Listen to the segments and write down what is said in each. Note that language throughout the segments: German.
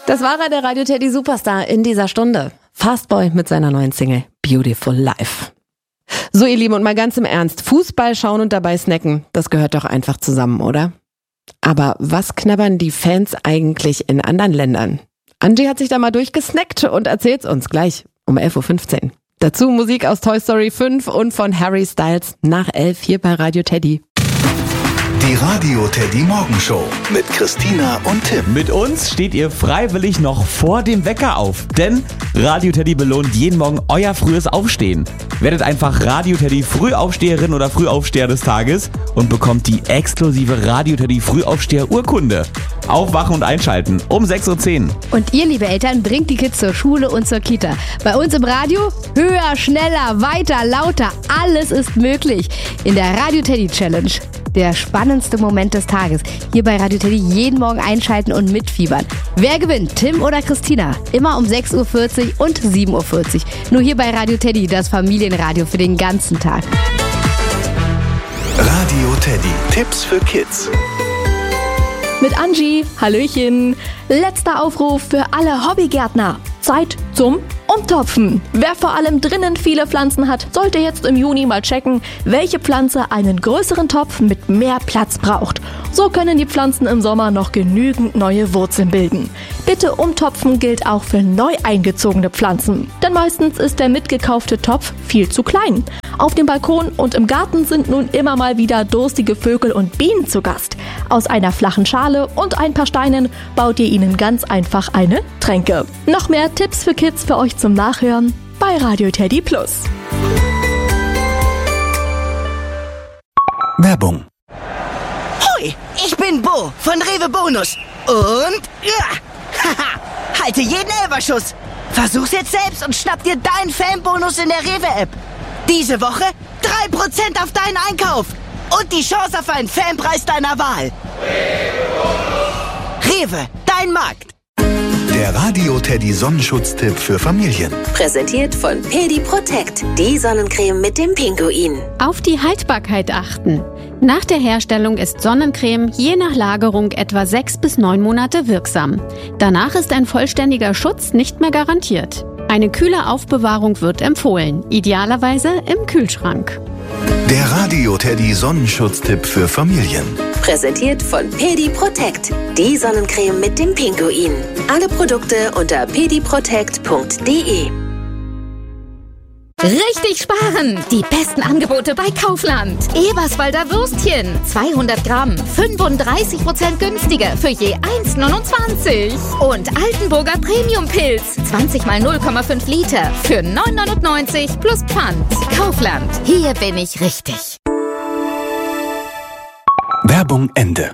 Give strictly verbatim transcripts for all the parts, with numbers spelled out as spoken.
Das war er, der Radio Teddy Superstar in dieser Stunde. Fastboy mit seiner neuen Single Beautiful Life. So, ihr Lieben, und mal ganz im Ernst, Fußball schauen und dabei snacken, das gehört doch einfach zusammen, oder? Aber was knabbern die Fans eigentlich in anderen Ländern? Angie hat sich da mal durchgesnackt und erzählt's uns gleich um elf Uhr fünfzehn. Dazu Musik aus Toy Story fünf und von Harry Styles nach elf hier bei Radio Teddy. Die Radio Teddy Morgenshow mit Christina und Tim. Mit uns steht ihr freiwillig noch vor dem Wecker auf, denn Radio Teddy belohnt jeden Morgen euer frühes Aufstehen. Werdet einfach Radio Teddy Frühaufsteherin oder Frühaufsteher des Tages und bekommt die exklusive Radio Teddy Frühaufsteher-Urkunde. Aufwachen und einschalten um sechs Uhr zehn. Und ihr, liebe Eltern, bringt die Kids zur Schule und zur Kita. Bei uns im Radio höher, schneller, weiter, lauter, alles ist möglich. In der Radio Teddy Challenge. Der spannendste Moment des Tages. Hier bei Radio Teddy jeden Morgen einschalten und mitfiebern. Wer gewinnt, Tim oder Christina? Immer um sechs Uhr vierzig und sieben Uhr vierzig. Nur hier bei Radio Teddy, das Familienradio für den ganzen Tag. Radio Teddy. Tipps für Kids. Mit Angie, Hallöchen. Letzter Aufruf für alle Hobbygärtner. Zeit zum Umtopfen. Wer vor allem drinnen viele Pflanzen hat, sollte jetzt im Juni mal checken, welche Pflanze einen größeren Topf mit mehr Platz braucht. So können die Pflanzen im Sommer noch genügend neue Wurzeln bilden. Bitte umtopfen gilt auch für neu eingezogene Pflanzen, denn meistens ist der mitgekaufte Topf viel zu klein. Auf dem Balkon und im Garten sind nun immer mal wieder durstige Vögel und Bienen zu Gast. Aus einer flachen Schale und ein paar Steinen baut ihr ihnen ganz einfach eine Tränke. Noch mehr Tipps für Kids für euch zum Nachhören bei Radio Teddy Plus. Werbung. Hoi, ich bin Bo von Rewe Bonus. Und ja, haha, halte jeden Elferschuss. Versuch's jetzt selbst und schnapp dir deinen Fanbonus in der Rewe-App. Diese Woche drei Prozent auf deinen Einkauf und die Chance auf einen Fanpreis deiner Wahl. Rewe, dein Markt. Der Radio Teddy Sonnenschutztipp für Familien. Präsentiert von Pedi Protect, die Sonnencreme mit dem Pinguin. Auf die Haltbarkeit achten. Nach der Herstellung ist Sonnencreme je nach Lagerung etwa sechs bis neun Monate wirksam. Danach ist ein vollständiger Schutz nicht mehr garantiert. Eine kühle Aufbewahrung wird empfohlen, idealerweise im Kühlschrank. Der Radio Teddy Sonnenschutztipp für Familien. Präsentiert von Pedi Protect, die Sonnencreme mit dem Pinguin. Alle Produkte unter pedi protect punkt de. Richtig sparen! Die besten Angebote bei Kaufland. Eberswalder Würstchen, zweihundert Gramm, fünfunddreißig Prozent günstiger für je eins neunundzwanzig. Und Altenburger Premium-Pilz, zwanzig mal null Komma fünf Liter für neun neunundneunzig plus Pfand. Kaufland, hier bin ich richtig. Werbung Ende.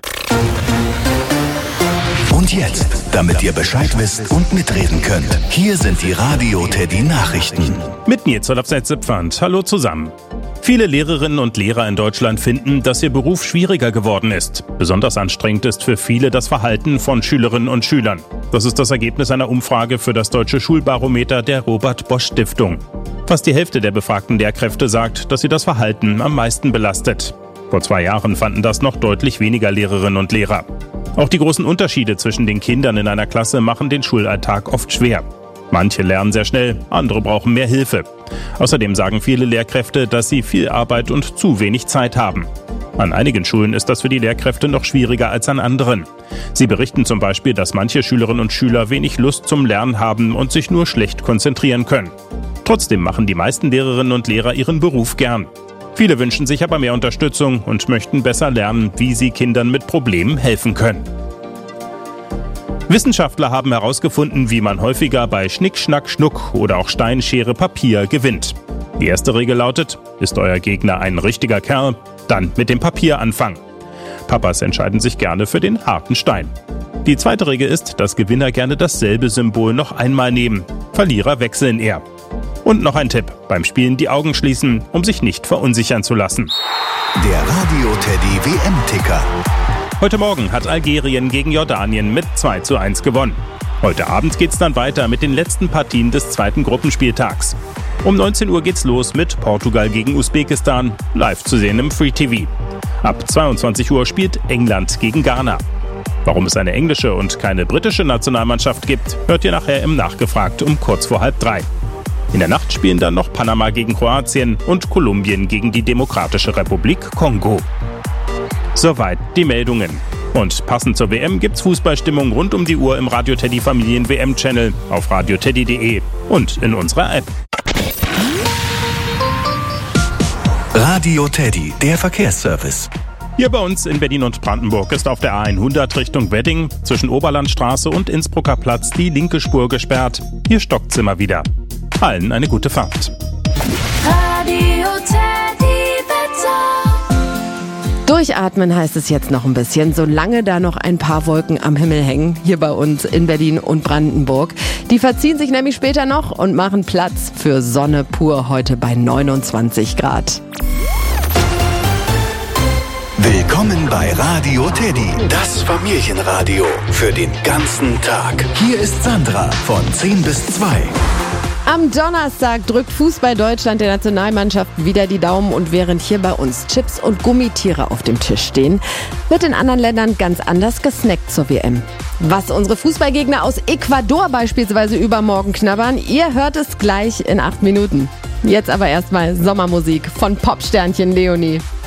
Und jetzt, damit ihr Bescheid wisst und mitreden könnt, hier sind die Radio Teddy Nachrichten. Mit Nils Olafseit-Zipfand. Hallo zusammen. Viele Lehrerinnen und Lehrer in Deutschland finden, dass ihr Beruf schwieriger geworden ist. Besonders anstrengend ist für viele das Verhalten von Schülerinnen und Schülern. Das ist das Ergebnis einer Umfrage für das Deutsche Schulbarometer der Robert-Bosch-Stiftung. Fast die Hälfte der befragten Lehrkräfte sagt, dass sie das Verhalten am meisten belastet. Vor zwei Jahren fanden das noch deutlich weniger Lehrerinnen und Lehrer. Auch die großen Unterschiede zwischen den Kindern in einer Klasse machen den Schulalltag oft schwer. Manche lernen sehr schnell, andere brauchen mehr Hilfe. Außerdem sagen viele Lehrkräfte, dass sie viel Arbeit und zu wenig Zeit haben. An einigen Schulen ist das für die Lehrkräfte noch schwieriger als an anderen. Sie berichten zum Beispiel, dass manche Schülerinnen und Schüler wenig Lust zum Lernen haben und sich nur schlecht konzentrieren können. Trotzdem machen die meisten Lehrerinnen und Lehrer ihren Beruf gern. Viele wünschen sich aber mehr Unterstützung und möchten besser lernen, wie sie Kindern mit Problemen helfen können. Wissenschaftler haben herausgefunden, wie man häufiger bei Schnick, Schnack, Schnuck oder auch Stein, Schere, Papier gewinnt. Die erste Regel lautet, ist euer Gegner ein richtiger Kerl, dann mit dem Papier anfangen. Papas entscheiden sich gerne für den harten Stein. Die zweite Regel ist, dass Gewinner gerne dasselbe Symbol noch einmal nehmen. Verlierer wechseln eher. Und noch ein Tipp, beim Spielen die Augen schließen, um sich nicht verunsichern zu lassen. Der Radio Teddy W M-Ticker. Heute Morgen hat Algerien gegen Jordanien mit zwei zu eins gewonnen. Heute Abend geht's dann weiter mit den letzten Partien des zweiten Gruppenspieltags. Um neunzehn Uhr geht's los mit Portugal gegen Usbekistan, live zu sehen im Free T V. Ab zweiundzwanzig Uhr spielt England gegen Ghana. Warum es eine englische und keine britische Nationalmannschaft gibt, hört ihr nachher im Nachgefragt um kurz vor halb drei. In der Nacht spielen dann noch Panama gegen Kroatien und Kolumbien gegen die Demokratische Republik Kongo. Soweit die Meldungen. Und passend zur W M gibt's Fußballstimmung rund um die Uhr im Radio Teddy Familien W M-Channel auf radioteddy punkt de und in unserer App. Radio Teddy, der Verkehrsservice. Hier bei uns in Berlin und Brandenburg ist auf der A hundert Richtung Wedding zwischen Oberlandstraße und Innsbrucker Platz die linke Spur gesperrt. Hier stockt's immer wieder. Allen eine gute Fahrt. Radio Teddy Wetter. Durchatmen heißt es jetzt noch ein bisschen, solange da noch ein paar Wolken am Himmel hängen, hier bei uns in Berlin und Brandenburg. Die verziehen sich nämlich später noch und machen Platz für Sonne pur heute bei neunundzwanzig Grad. Willkommen bei Radio Teddy, das Familienradio für den ganzen Tag. Hier ist Sandra von zehn bis zwei. Am Donnerstag drückt Fußball Deutschland der Nationalmannschaft wieder die Daumen und während hier bei uns Chips und Gummitiere auf dem Tisch stehen, wird in anderen Ländern ganz anders gesnackt zur W M. Was unsere Fußballgegner aus Ecuador beispielsweise übermorgen knabbern, ihr hört es gleich in acht Minuten. Jetzt aber erstmal Sommermusik von Popsternchen Leonie.